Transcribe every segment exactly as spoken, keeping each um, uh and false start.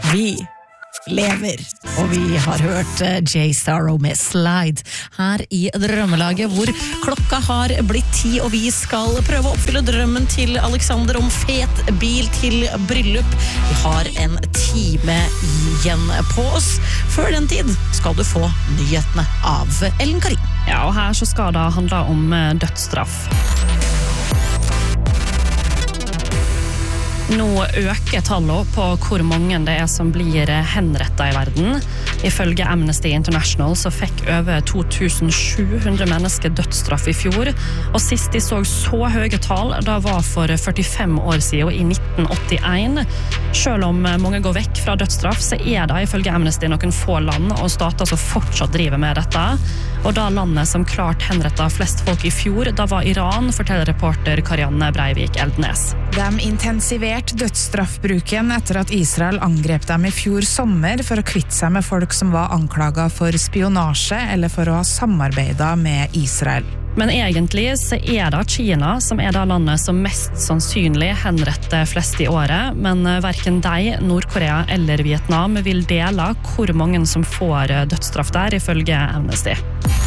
Vi lever, og vi har hørt Jay Starrow med Slide her i Drømmelaget, hvor klokka har blitt ti, og vi skal prøve å oppfylle drømmen til Alexander om fet bil til bryllup. Vi har en time igjen på oss. Før den tid skal du få nyhetene av Ellen Karin. Ja, og her så skal det handle om dødsstraff. Nå øker tallet på hvor mange det er som blir henrettet i verden. Ifølge Amnesty International så fikk over to tusen sju hundre mennesker dødsstraff i fjor, og sist de så så høye tall, da var for førtifem år siden, i nitten åttien. Selv om mange går vekk fra dødsstraff, så er det ifølge Amnesty noen få land og stater som fortsatt driver med dette. Og da landet som klart henrettet flest folk i fjor, da var Iran, forteller reporter Karianne Breivik Eldnes. De intensiverte dødsstraffbruken etter at Israel angrep dem i fjor sommer for å kvitte seg med folk som var anklaget for spionasje eller for å ha samarbeidet med Israel. Men egentlig så er det Kina som er det landet som mest sannsynlig henretter flest i året, men hverken de, Nord-Korea eller Vietnam vil dele hvor mange som får dødsstraff der, ifølge Amnesty.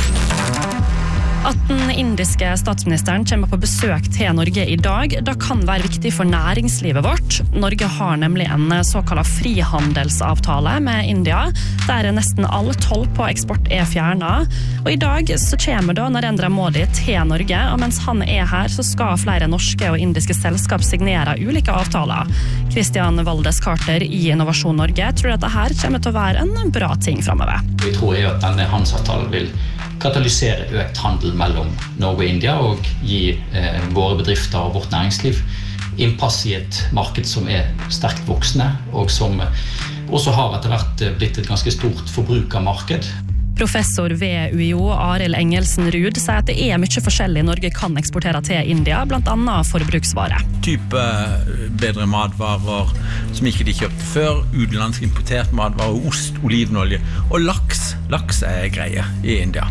At den indiske statsministeren kommer på besøk til Norge i dag, da kan være viktig for næringslivet vårt. Norge har nemlig en såkalt frihandelsavtale med India, der nesten all toll på eksport er fjernet. Og i dag så kommer da Narendra Modi til Norge, og mens han er her så skal flere norske og indiske selskap signere ulike avtaler. Christian Valdes Carter i Innovasjon Norge tror at dette kommer til å være en bra ting fremover. Vi tror at denne handelsavtalen vil katalysere økt handel mellom Norge og India og gi eh, våre bedrifter og vårt næringsliv innpass i et marked som er sterkt voksende og som også har etter hvert blitt et ganske stort forbrukermarked. Professor ved U I O, Arild Engelsen Ruud, sier at det er mye forskjellig Norge kan eksportere til India, blant annet forbruksvarer. Type bedre matvarer som ikke de kjøpte før, utenlandsk importert matvarer, ost, olivenolje og laks. Laks er greie i India.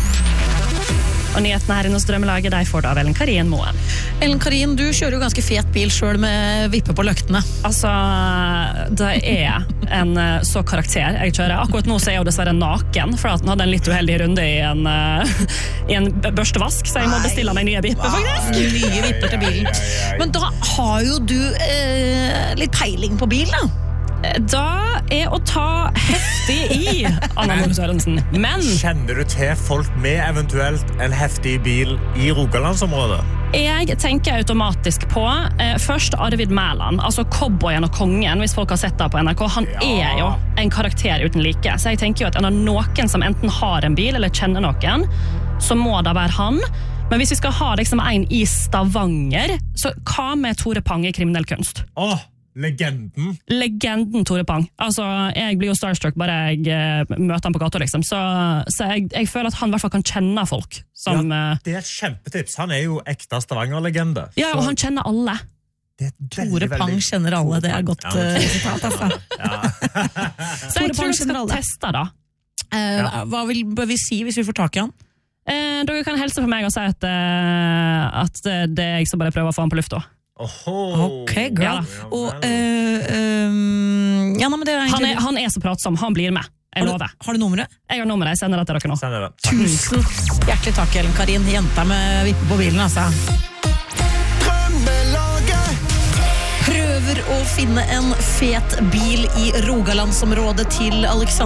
Og nyhetene her i Hos Drømmelaget, de får da av Ellen Karin Moen. Ellen Karin, du kjører jo ganske fet bil selv med vippe på løktene. Altså, det er en så karakter jeg kjører. Akkurat nå så er jeg jo dessverre naken, for at den hadde en litt uheldig runde i en, i en børstevask, så jeg må bestille meg nye vipper, faktisk. Nye vipper til bilen. Men da har jo du eh, litt peiling på bil, da. Da er å ta heftig i, Anna Moen Sørensen. Men kjenner du til folk med eventuelt en heftig bil i Rogalandsområdet? jeg tenker automatisk på eh, først Arvid Mæland, altså cowboyen og kongen, hvis folk har sett det på N R K. Han ja. er jo en karakter uten like, så jeg tenker jo at når noen som enten har en bil eller kjenner noen, så må det være han. Men hvis vi skal ha liksom en i Stavanger, så hva med Tore Pang i kriminell kunst? Åh! Legenden. Legenden Tore Pang. Altså, jeg blir jo starstruck bare jeg uh, møter han på gata, liksom. Så, så jeg, jeg føler at han i hvert fall kan kjenne folk. Som, ja, det er et kjempetips. Han er jo ekte Stavanger-legende. Ja, og så han kjenner alle. Det er veldig, Tore Pang veldig... kjenner alle, det er godt ja, uh, sitat, altså. Ja. Så jeg tror vi skal teste, da. Uh, ja. Hva vil, bør vi si hvis vi får tak i han? Uh, dere kan helse for meg og si at, uh, at det er jeg som bare prøver å få han på lufta. Oho. Ok, girl. Ja, og, uh, um, ja, nei, men det er han, er, han er så pratsom, han blir med. Jeg har lover. Du, har du nummeret? Jeg har nummeret, jeg sender det til dere nå. Sender det. Tusen hjertelig takk, Ellen Karin. Jenta med vippe på bilen, altså. Drømmelaget! Prøver å finne en fet bil i Rogalandsområdet til Alexander.